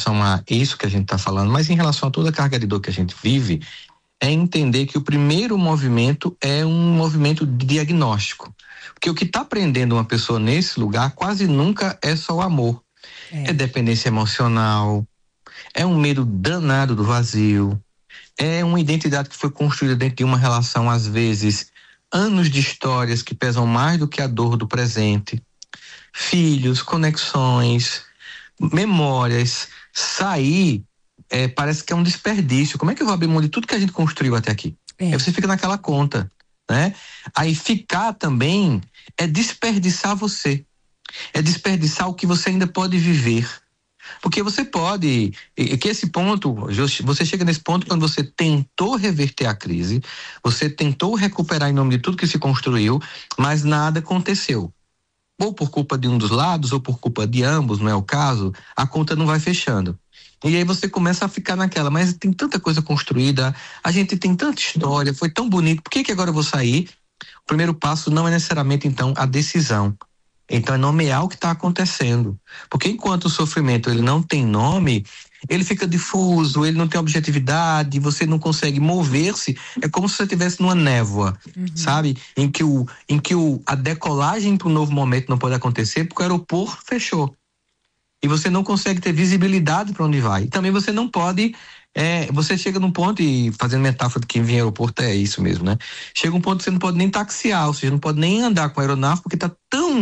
relação a isso que a gente está falando, mas em relação a toda a carga de dor que a gente vive, é entender que o primeiro movimento é um movimento de diagnóstico. Porque o que está prendendo uma pessoa nesse lugar quase nunca é só o amor. É dependência emocional, é um medo danado do vazio, é uma identidade que foi construída dentro de uma relação, às vezes, anos de histórias que pesam mais do que a dor do presente. Filhos, conexões, memórias. Sair parece que é um desperdício. Como é que eu vou abrir mão de tudo que a gente construiu até aqui? Aí você fica naquela conta, né? Aí ficar também é desperdiçar você. É desperdiçar o que você ainda pode viver. Porque você pode, que esse ponto, você chega nesse ponto quando você tentou reverter a crise, você tentou recuperar em nome de tudo que se construiu, mas nada aconteceu. Ou por culpa de um dos lados, ou por culpa de ambos, não é o caso, a conta não vai fechando. E aí você começa a ficar naquela, mas tem tanta coisa construída, a gente tem tanta história, foi tão bonito, por que agora eu vou sair? O primeiro passo não é necessariamente, então, a decisão. Então é nomear o que está acontecendo, porque enquanto o sofrimento ele não tem nome, ele fica difuso, ele não tem objetividade, você não consegue mover-se, é como se você estivesse numa névoa, sabe? Em que a decolagem para um novo momento não pode acontecer porque o aeroporto fechou e você não consegue ter visibilidade para onde vai. E também você não pode, você chega num ponto, e fazendo metáfora de quem vem ao aeroporto é isso mesmo, né? Chega um ponto que você não pode nem taxiar, ou seja, não pode nem andar com a aeronave porque tá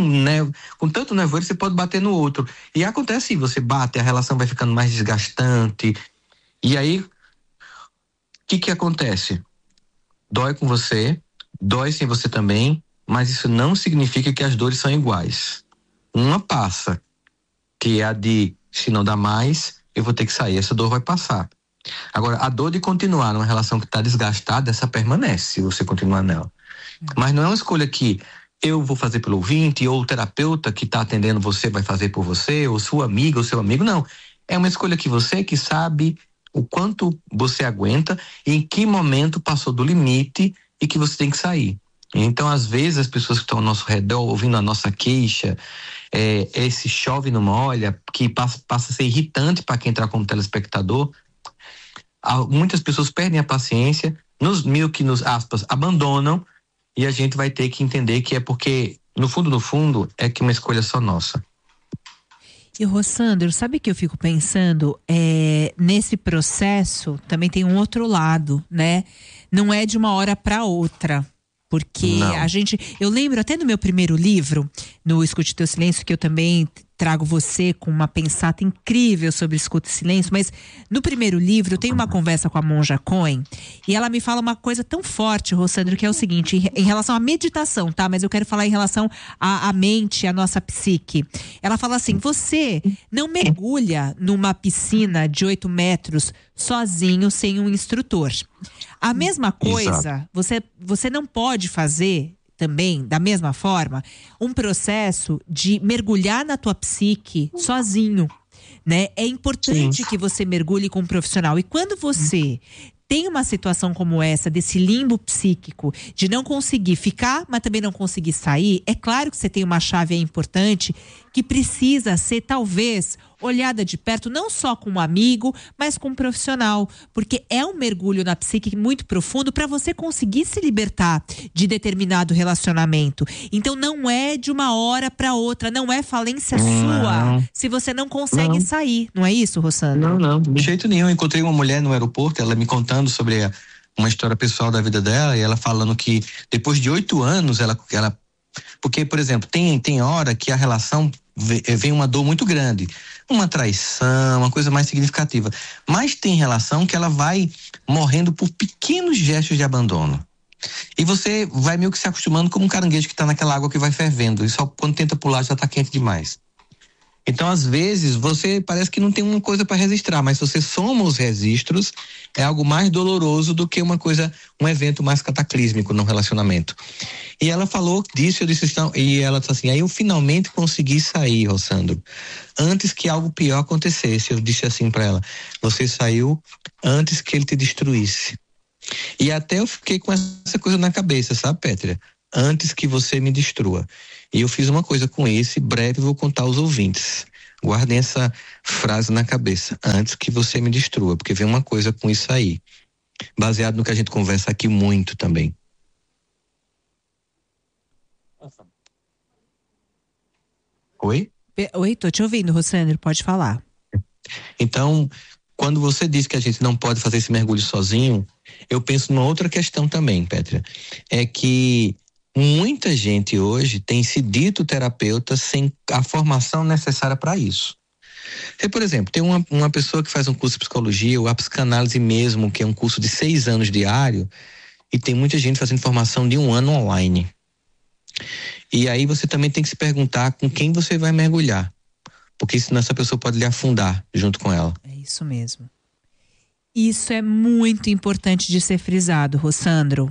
com tanto nevoeiro, você pode bater no outro. E acontece, você bate, a relação vai ficando mais desgastante. E aí, o que acontece? Dói com você, dói sem você também, mas isso não significa que as dores são iguais. Uma passa, que é a de, se não dá mais, eu vou ter que sair, essa dor vai passar. Agora, a dor de continuar numa relação que está desgastada, essa permanece, se você continuar nela. Mas não é uma escolha que eu vou fazer pelo ouvinte, ou o terapeuta que está atendendo você vai fazer por você, ou sua amiga, ou seu amigo, não. É uma escolha que você que sabe o quanto você aguenta, em que momento passou do limite e que você tem que sair. Então, às vezes, as pessoas que estão ao nosso redor, ouvindo a nossa queixa, esse chove não molha, que passa a ser irritante para quem está como telespectador. Muitas pessoas perdem a paciência, aspas, abandonam, e a gente vai ter que entender que é porque, no fundo, é que uma escolha só nossa. E Rossandro, sabe que eu fico pensando, nesse processo também tem um outro lado, né? Não é de uma hora para outra. Porque eu lembro até no meu primeiro livro, no Escute Teu Silêncio, que eu também trago você com uma pensata incrível sobre escuta e silêncio, mas no primeiro livro eu tenho uma conversa com a Monja Coen e ela me fala uma coisa tão forte, Rossandro, que é o seguinte, em relação à meditação, tá? Mas eu quero falar em relação à mente, à nossa psique. Ela fala assim, você não mergulha numa piscina de 8 metros sozinho, sem um instrutor. A mesma coisa, você não pode fazer também, da mesma forma, um processo de mergulhar na tua psique sozinho, né? É importante que você mergulhe com um profissional. E quando você tem uma situação como essa, desse limbo psíquico, de não conseguir ficar, mas também não conseguir sair, é claro que você tem uma chave aí importante que precisa ser, talvez, olhada de perto, não só com um amigo, mas com um profissional, porque é um mergulho na psique muito profundo para você conseguir se libertar de determinado relacionamento. Então não é de uma hora para outra, não é falência sua se você não consegue sair, não é isso, Rossandro? Não, de jeito nenhum. Eu encontrei uma mulher no aeroporto, ela me contando sobre uma história pessoal da vida dela, e ela falando que depois de 8 anos ela porque, por exemplo, tem hora que a relação vem uma dor muito grande, uma traição, uma coisa mais significativa, mas tem relação que ela vai morrendo por pequenos gestos de abandono, e você vai meio que se acostumando como um caranguejo que está naquela água que vai fervendo, e só quando tenta pular já está quente demais. Então, às vezes, você parece que não tem uma coisa para registrar, mas se você soma os registros, é algo mais doloroso do que um evento mais cataclísmico no relacionamento. E ela falou disso, eu disse, e ela disse assim, aí eu finalmente consegui sair, Rossandro, antes que algo pior acontecesse. Eu disse assim para ela, você saiu antes que ele te destruísse. E até eu fiquei com essa coisa na cabeça, sabe, Pétria? Antes que você me destrua. E eu fiz uma coisa com esse, breve vou contar aos ouvintes. Guardem essa frase na cabeça, antes que você me destrua, porque vem uma coisa com isso aí. Baseado no que a gente conversa aqui muito também. Oi? Oi, tô te ouvindo, Rossandro, pode falar. Então, quando você diz que a gente não pode fazer esse mergulho sozinho, eu penso numa outra questão também, Pétria. É que muita gente hoje tem se dito terapeuta sem a formação necessária para isso. Então, por exemplo, tem uma pessoa que faz um curso de psicologia, ou a psicanálise mesmo, que é um curso de 6 anos diário, e tem muita gente fazendo formação de 1 ano online. E aí você também tem que se perguntar com quem você vai mergulhar, porque senão essa pessoa pode lhe afundar junto com ela. É isso mesmo. Isso é muito importante de ser frisado, Rossandro.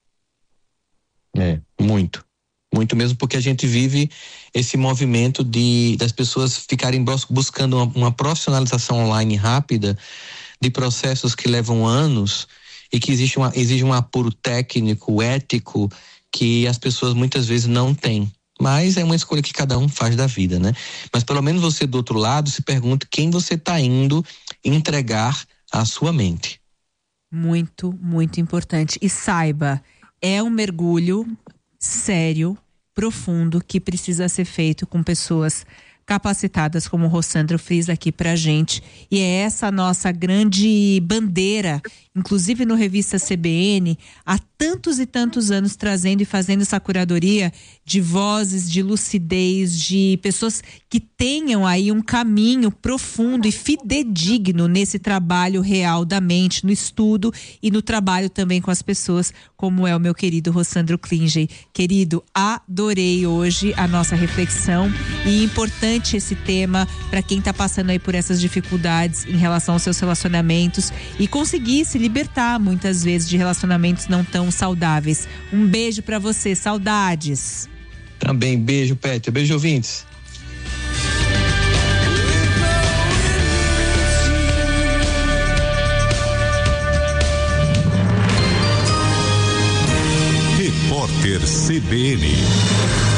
Muito. Muito mesmo, porque a gente vive esse movimento das pessoas ficarem buscando uma profissionalização online rápida de processos que levam anos e que exige um apuro técnico, ético, que as pessoas muitas vezes não têm. Mas é uma escolha que cada um faz da vida, né? Mas pelo menos você do outro lado se pergunta quem você está indo entregar à sua mente. Muito, muito importante. E saiba, é um mergulho sério, profundo, que precisa ser feito com pessoas capacitadas, como o Rossandro frisa aqui pra gente. E é essa a nossa grande bandeira, inclusive no Revista CBN, há tantos e tantos anos, trazendo e fazendo essa curadoria de vozes, de lucidez, de pessoas que tenham aí um caminho profundo e fidedigno nesse trabalho real da mente, no estudo e no trabalho também com as pessoas, como é o meu querido Rossandro Klinger. Querido, adorei hoje a nossa reflexão, e importante esse tema para quem está passando aí por essas dificuldades em relação aos seus relacionamentos e conseguir se libertar muitas vezes de relacionamentos não tão saudáveis. Um beijo para você, saudades. Também, beijo, Pétria, beijo, ouvintes. Repórter CBN.